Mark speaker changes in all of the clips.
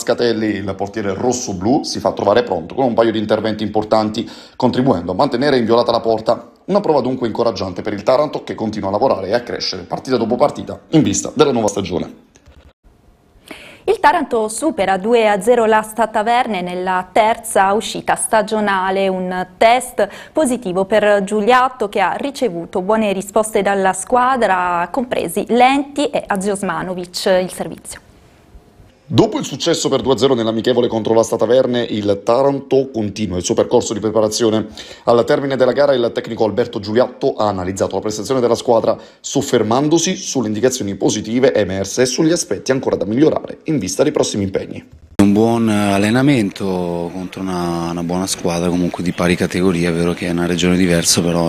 Speaker 1: Mascatelli, il portiere rosso-blu, si fa trovare pronto con un paio di interventi importanti, contribuendo a mantenere inviolata la porta. Una prova dunque incoraggiante per il Taranto, che continua a lavorare e a crescere partita dopo partita in vista della nuova stagione.
Speaker 2: Il Taranto supera 2-0 la Stataverne nella terza uscita stagionale, un test positivo per Giuliatto, che ha ricevuto buone risposte dalla squadra, compresi Lenti e Aziosmanovic. Il servizio.
Speaker 1: Dopo il successo per 2-0 nell'amichevole contro la Stataverne, il Taranto continua il suo percorso di preparazione. Al termine della gara il tecnico Alberto Giuliatto ha analizzato la prestazione della squadra, soffermandosi sulle indicazioni positive emerse e sugli aspetti ancora da migliorare in vista dei prossimi impegni.
Speaker 3: Un buon allenamento contro una buona squadra, comunque di pari categoria. È vero che è una regione diversa, però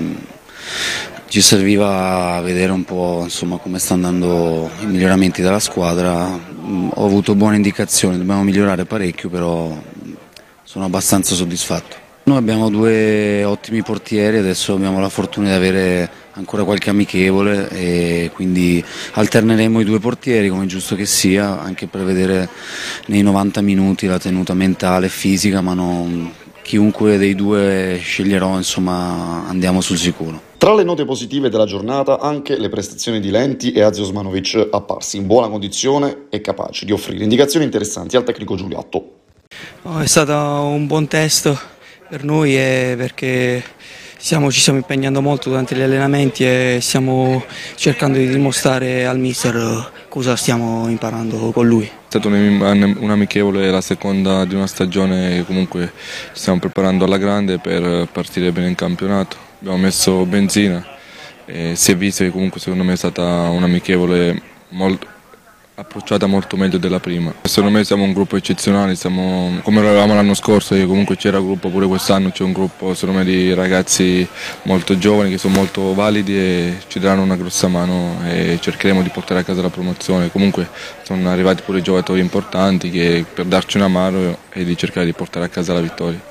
Speaker 3: ci serviva vedere un po', insomma, come stanno andando i miglioramenti della squadra. Ho avuto buone indicazioni, dobbiamo migliorare parecchio, però sono abbastanza soddisfatto. Noi abbiamo due ottimi portieri, adesso abbiamo la fortuna di avere ancora qualche amichevole e quindi alterneremo i due portieri come è giusto che sia, anche per vedere nei 90 minuti la tenuta mentale e fisica, ma chiunque dei due sceglierò, insomma, andiamo sul sicuro.
Speaker 1: Tra le note positive della giornata anche le prestazioni di Lenti e Aziosmanovic, apparsi in buona condizione e capaci di offrire indicazioni interessanti al tecnico Giuliatto.
Speaker 4: È stato un buon test per noi perché ci stiamo impegnando molto durante gli allenamenti e stiamo cercando di dimostrare al mister cosa stiamo imparando con lui.
Speaker 5: È stata un'amichevole, la seconda di una stagione che comunque ci stiamo preparando alla grande per partire bene in campionato. Abbiamo messo benzina e si è visto che comunque secondo me è stata un'amichevole approcciata molto meglio della prima. Secondo me siamo un gruppo eccezionale, come eravamo l'anno scorso, e comunque c'era un gruppo pure quest'anno, c'è un gruppo secondo me di ragazzi molto giovani che sono molto validi e ci daranno una grossa mano e cercheremo di portare a casa la promozione. Comunque sono arrivati pure giocatori importanti per darci una mano e di cercare di portare a casa la vittoria.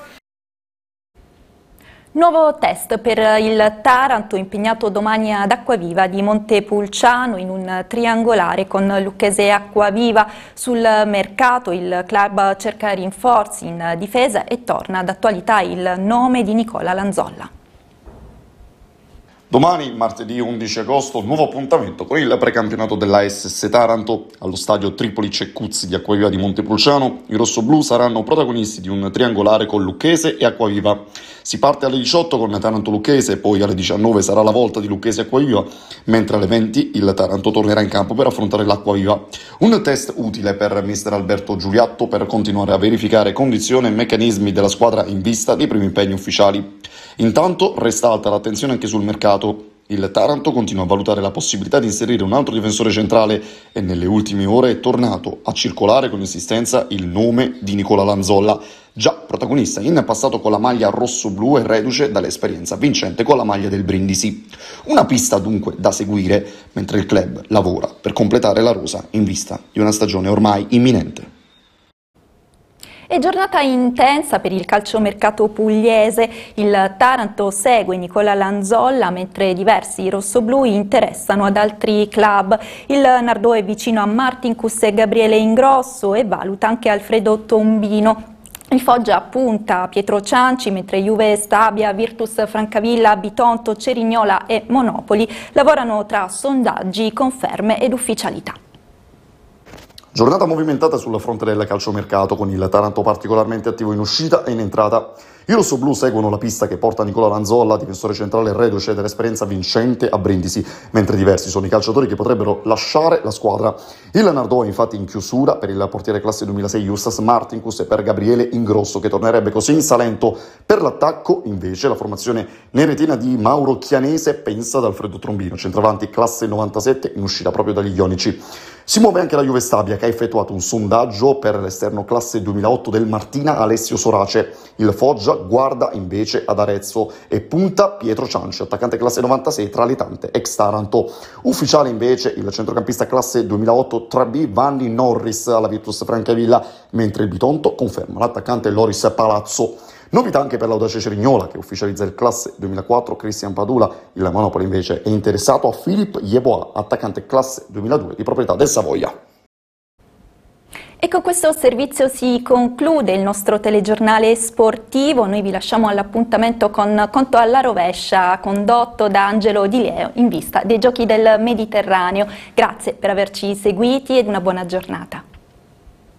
Speaker 2: Nuovo test per il Taranto, impegnato domani ad Acquaviva di Montepulciano in un triangolare con Lucchese e Acquaviva. Sul mercato il club cerca rinforzi in difesa e torna d'attualità il nome di Nicola Lanzolla.
Speaker 1: Domani, martedì 11 agosto, nuovo appuntamento con il precampionato della SS Taranto. Allo stadio Tripoli Ceccuzzi di Acquaviva di Montepulciano, i rossoblù saranno protagonisti di un triangolare con Lucchese e Acquaviva. Si parte alle 18 con Taranto Lucchese, poi alle 19 sarà la volta di Lucchese Acquaviva, mentre alle 20 il Taranto tornerà in campo per affrontare l'Acquaviva. Un test utile per mister Alberto Giuliatto per continuare a verificare condizioni e meccanismi della squadra in vista dei primi impegni ufficiali. Intanto resta alta l'attenzione anche sul mercato. Il Taranto continua a valutare la possibilità di inserire un altro difensore centrale e nelle ultime ore è tornato a circolare con insistenza il nome di Nicola Lanzolla, già protagonista in passato con la maglia rosso-blu e reduce dall'esperienza vincente con la maglia del Brindisi. Una pista dunque da seguire mentre il club lavora per completare la rosa in vista di una stagione ormai imminente.
Speaker 2: È giornata intensa per il calciomercato pugliese. Il Taranto segue Nicola Lanzolla mentre diversi rossoblù interessano ad altri club. Il Nardò è vicino a Martinkus e Gabriele Ingrosso e valuta anche Alfredo Tombino. Il Foggia punta Pietro Cianci, mentre Juve Stabia, Virtus Francavilla, Bitonto, Cerignola e Monopoli lavorano tra sondaggi, conferme ed ufficialità.
Speaker 1: Giornata movimentata sul fronte del calciomercato, con il Taranto particolarmente attivo in uscita e in entrata. I rossoblù seguono la pista che porta Nicola Lanzolla, difensore centrale reduce dell'esperienza vincente a Brindisi, mentre diversi sono i calciatori che potrebbero lasciare la squadra. Il Nardò è infatti in chiusura per il portiere classe 2006 Justas Martinkus e per Gabriele Ingrosso, che tornerebbe così in Salento. Per l'attacco, invece, la formazione neretina di Mauro Chianese pensa ad Alfredo Trombino, centravanti classe 97 in uscita proprio dagli Ionici. Si muove anche la Juve Stabia, che ha effettuato un sondaggio per l'esterno classe 2008 del Martina Alessio Sorace. Il Foggia guarda invece ad Arezzo e punta Pietro Cianci, attaccante classe 96 tra le tante ex Taranto. Ufficiale invece il centrocampista classe 2008 3B Vanni Norris alla Virtus Francavilla, mentre il Bitonto conferma l'attaccante Loris Palazzo. Novità anche per l'Audace Cerignola, che ufficializza il classe 2004 Cristian Padula. Il Monopoli invece è interessato a Philippe Yeboah, attaccante classe 2002 di proprietà del Savoia.
Speaker 2: E con questo servizio si conclude il nostro telegiornale sportivo. Noi vi lasciamo all'appuntamento con Conto alla rovescia, condotto da Angelo Di Leo in vista dei Giochi del Mediterraneo. Grazie per averci seguiti ed una buona giornata.